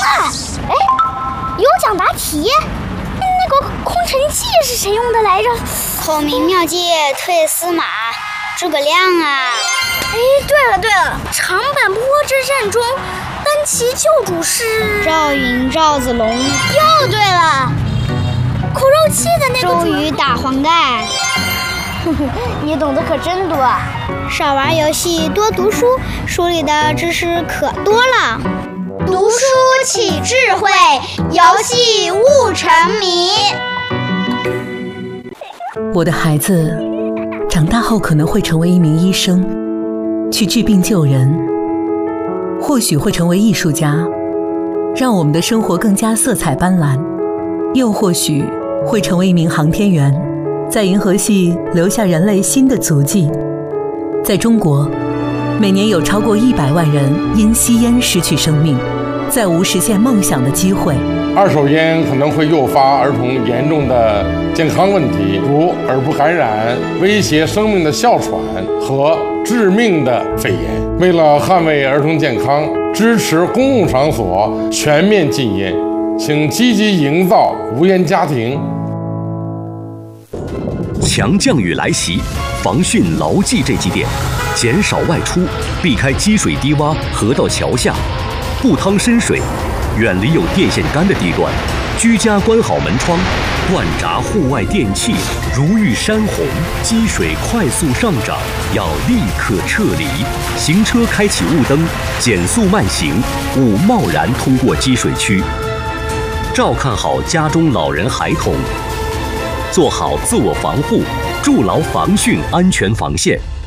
哎，有奖答题。那个空城计是谁用的来着？ 孔明妙计退司马，诸葛亮啊！ 哎，对了，长坂坡之战中，单骑救主是赵云、赵子龙。 又对了，苦肉计的那个周瑜打黄盖。 你懂得可真多啊！ 少玩游戏，多读书，书里的知识可多了。 读书起智慧，游戏悟沉迷。 我的孩子长大后可能会成为一名医生，去治病救人，或许会成为艺术家，让我们的生活更加色彩斑斓，又或许会成为一名航天员，在银河系留下人类新的足迹。在中国，每年有超过100万人因吸烟失去生命，再无实现梦想的机会。 二手烟可能会诱发儿童严重的健康问题，如耳部感染、威胁生命的哮喘和致命的肺炎。为了捍卫儿童健康，支持公共场所全面禁烟，请积极营造无烟家庭。 强降雨来袭，防汛牢记这几点：减少外出，避开积水低洼、河道桥下，不趟深水，远离有电线杆的地段，居家关好门窗，断闸户外电器。如遇山洪，积水快速上涨，要立刻撤离。行车开启雾灯，减速慢行，勿贸然通过积水区。照看好家中老人孩童，做好自我防护，筑牢防汛安全防线。